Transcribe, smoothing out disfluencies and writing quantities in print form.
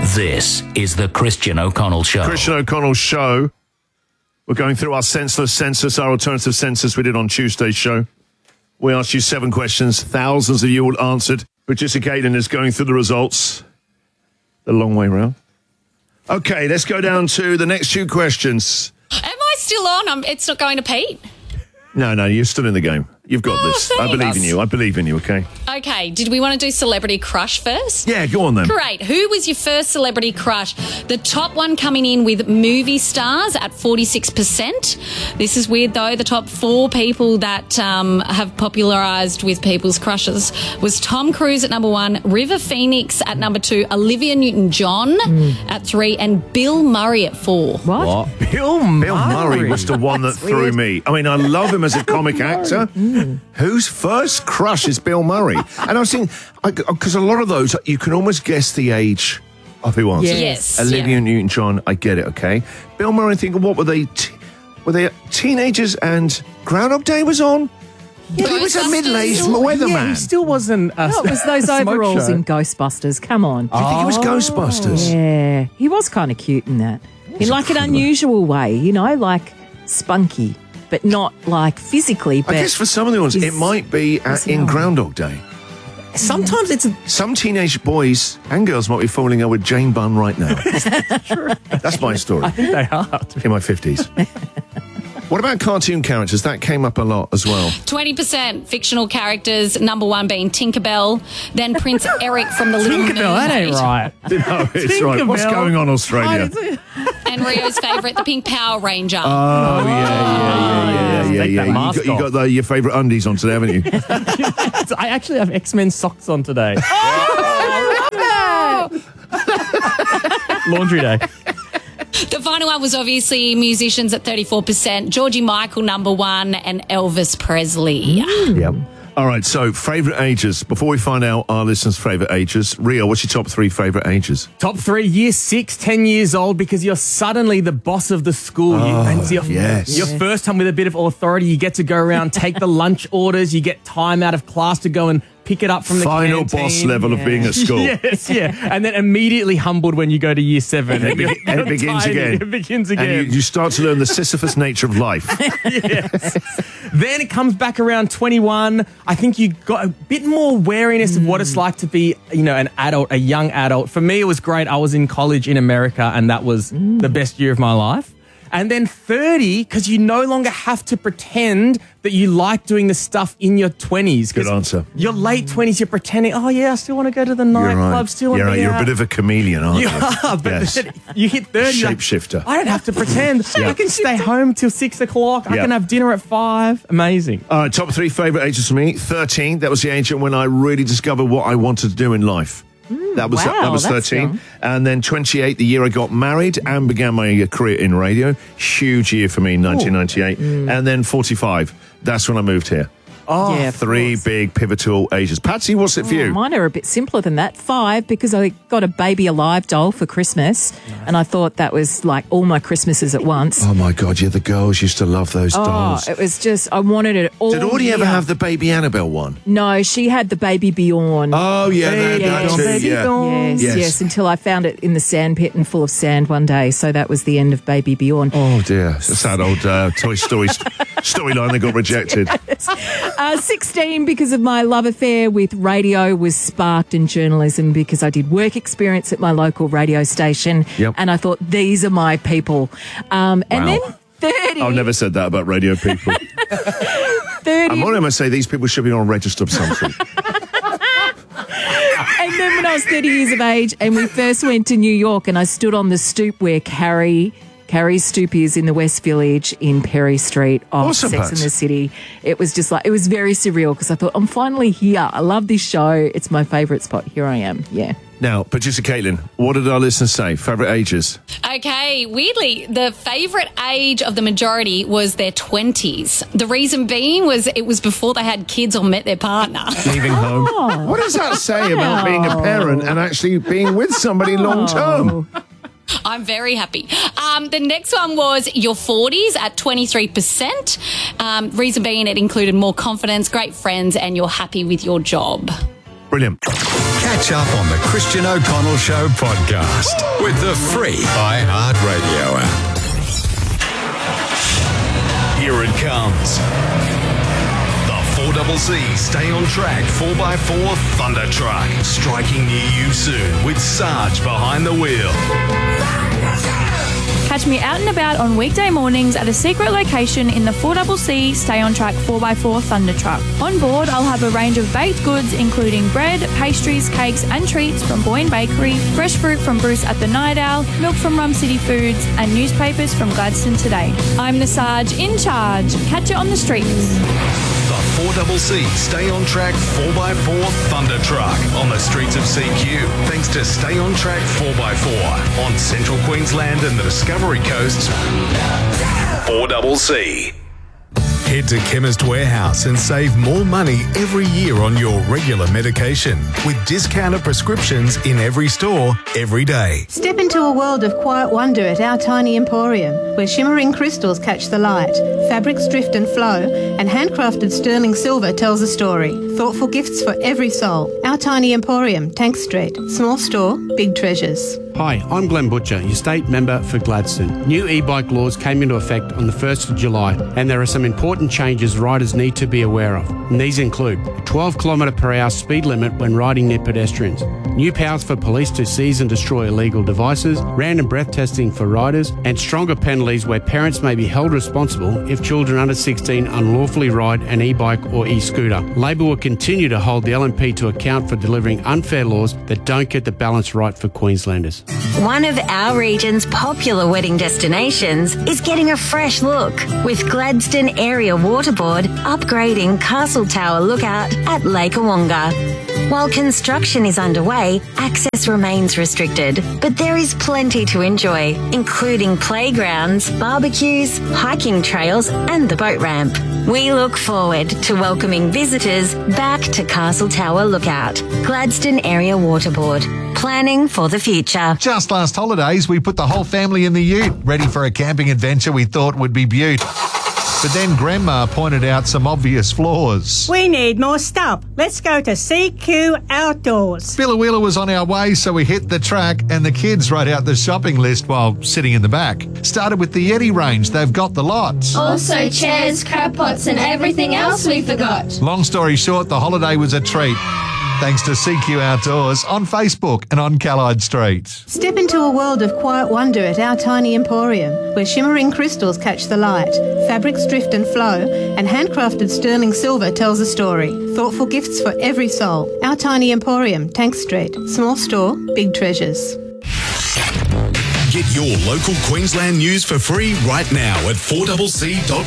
This is the Christian O'Connell Show. Christian O'Connell Show. We're going through our senseless census, our alternative census we did on Tuesday's show. We asked you 7 questions. Thousands of you all answered. Producer Caitlin is going through the results. The long way round. Okay, let's go down to the next 2 questions. Am I still on? It's not going to Pete? No, you're still in the game. You've got this. Thanks. I believe in you, okay? Okay, did we want to do celebrity crush first? Yeah, go on then. Great. Who was your first celebrity crush? The top one coming in with movie stars at 46%. This is weird though. The top 4 people that have popularised with people's crushes was Tom Cruise at number 1, River Phoenix at number 2, Olivia Newton-John at 3, and Bill Murray at 4. What? Bill Murray was the one that threw me. I mean, I love him as a comic actor. Whose first crush is Bill Murray? And I was thinking, because a lot of those, you can almost guess the age of who answered. Yes. Olivia Newton-John, I get it, okay. Bill Murray, thinking, what were they? Were they teenagers and Groundhog Day was on? Yeah, he was a middle-aged weatherman. Yeah, he still wasn't a No, it was those smoke overalls show. in Ghostbusters. Come on. Do you think it was Ghostbusters? Yeah, he was kind of cute in that. In like an unusual way, you know, like spunky, but not like physically. But I guess for some of the ones, it might be in Groundhog Day. Sometimes it's Some teenage boys and girls might be falling in love with Jane Bunn right now. That's my story. I think they are. In my 50s. What about cartoon characters? That came up a lot as well. 20% fictional characters, number 1 being Tinkerbell, then Prince Eric from the Little Tinkerbell, that ain't right. No, it's right. What's Tinkerbell. going on, Australia? And Rio's favourite, the Pink Power Ranger. Oh, yeah. Take that mask You got your favourite undies on today, haven't you? I actually have X-Men socks on today. Laundry day. The final one was obviously musicians at 34%, Georgie Michael number 1, and Elvis Presley. Yep. All right, so favourite ages. Before we find out our listeners' favourite ages, Rio, what's your top 3 favourite ages? Top 3, year 6, 10 years old, because you're suddenly the boss of the school. Yes. Your first time with a bit of authority, you get to go around, take the lunch orders, you get time out of class to go and pick it up from the Final canteen. boss level of being at school. Yes, yeah. And then immediately humbled when you go to year 7. And it begins again. It begins again. And you start to learn the Sisyphus nature of life. Yes. Then it comes back around 21. I think you got a bit more wariness of what it's like to be, an adult, a young adult. For me, it was great. I was in college in America, and that was the best year of my life. And then 30, because you no longer have to pretend that you like doing the stuff in your 20s. Good answer. Your late 20s, you're pretending, oh, yeah, I still want to go to the nightclub, still want to be You're out. a bit of a chameleon, aren't you? You are, but Yes. then you hit 30. you're like, Shapeshifter. I don't have to pretend. I can stay home till 6 o'clock. I Yeah. can have dinner at 5. Amazing. All right, top 3 favourite ages for me. 13, that was the age when I really discovered what I wanted to do in life. That was wow, 13. that's young. And then 28, the year I got married and began my career in radio. Huge year for me in 1998. And then 45, that's when I moved here. Oh, yeah, of 3 course. big pivotal ages. Patsy, what's it for you? Mine are a bit simpler than that. 5, because I got a Baby Alive doll for Christmas, and I thought that was like all my Christmases at once. Oh, my God, the girls used to love those dolls. It was just, I wanted it all. Did Audie ever year. have the Baby Annabelle one? No, she had the Baby Bjorn. Oh, yeah, that too, Baby yeah. Yes, until I found it in the sand pit and full of sand one day. So that was the end of Baby Bjorn. Oh, dear. It's a sad old Toy Story storyline that got rejected. 16, because of my love affair with radio, was sparked in journalism because I did work experience at my local radio station. Yep. And I thought, these are my people. And then 30. I've never said that about radio people. 30. I'm only going to say these people should be on register of something. And then when I was 30 years of age and we first went to New York and I stood on the stoop where Carrie's stoop is in the West Village in Perry Street of Awesome, Sex Pats. and the City. It was just like, it was very surreal because I thought, I'm finally here. I love this show. It's my favourite spot. Here I am. Yeah. Now, producer Caitlin, what did our listeners say? Favourite ages? Okay, weirdly, the favourite age of the majority was their 20s. The reason being was it was before they had kids or met their partner. Leaving home. What does that say about being a parent and actually being with somebody long term? I'm very happy. The next one was your 40s at 23%. Reason being it included more confidence, great friends, and you're happy with your job. Brilliant. Catch up on the Christian O'Connell Show podcast with the free iHeartRadio app. Here it comes. The 4CC Stay on Track 4x4 Thunder Truck. Striking near you soon with Sarge behind the wheel. Catch me out and about on weekday mornings at a secret location in the 4CC Stay on Track 4x4 Thunder Truck. On board, I'll have a range of baked goods including bread, pastries, cakes and treats from Boyne Bakery, fresh fruit from Bruce at the Night Owl, milk from Rum City Foods and newspapers from Gladstone Today. I'm the Sarge in charge. Catch it on the streets. The 4CC Stay on Track 4x4 Thunder Truck on the streets of CQ. Thanks to Stay on Track 4x4 on Central Queensland and the Discovery Coast. 4CC. Head to Chemist Warehouse and save more money every year on your regular medication with discounted prescriptions in every store, every day. Step into a world of quiet wonder at our tiny emporium, where shimmering crystals catch the light, fabrics drift and flow, and handcrafted sterling silver tells a story. Thoughtful gifts for every soul. Our tiny emporium, Tank Street. Small store, big treasures. Hi, I'm Glenn Butcher, your state member for Gladstone. New e-bike laws came into effect on the 1st of July, and there are some important changes riders need to be aware of. And these include a 12 km/h speed limit when riding near pedestrians, new powers for police to seize and destroy illegal devices, random breath testing for riders, and stronger penalties where parents may be held responsible if children under 16 unlawfully ride an e-bike or e-scooter. Labor will continue to hold the LNP to account for delivering unfair laws that don't get the balance right for Queenslanders. One of our region's popular wedding destinations is getting a fresh look with Gladstone Area Waterboard upgrading Castle Tower Lookout at Lake Awonga. While construction is underway, access remains restricted, but there is plenty to enjoy, including playgrounds, barbecues, hiking trails and the boat ramp. We look forward to welcoming visitors back to Castle Tower Lookout. Gladstone Area Waterboard. Planning for the future. Just last holidays, we put the whole family in the ute, ready for a camping adventure we thought would be beaut. But then Grandma pointed out some obvious flaws. We need more stuff. Let's go to CQ Outdoors. Billawheeler was on our way, so we hit the track and the kids wrote out the shopping list while sitting in the back. Started with the Yeti range. They've got the lots. Also chairs, crab pots and everything else we forgot. Long story short, the holiday was a treat. Thanks to CQ Outdoors on Facebook and on Callide Street. Step into a world of quiet wonder at our tiny emporium, where shimmering crystals catch the light, fabrics drift and flow, and handcrafted sterling silver tells a story. Thoughtful gifts for every soul. Our tiny emporium, Tank Street. Small store, big treasures. Get your local Queensland news for free right now at 4CC.com.au.